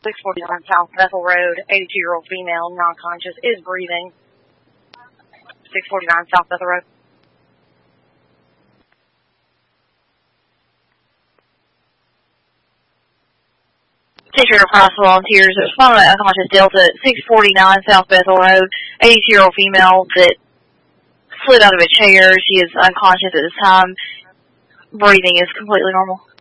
649 South Bethel Road, 82-year-old female, non-conscious, is breathing. 649 South Bethel Road. Attention Cross volunteers, respond to unconscious Delta at 649 South Bethel Road, 82-year-old female that slid out of a chair. She is unconscious at this time. Breathing is completely normal.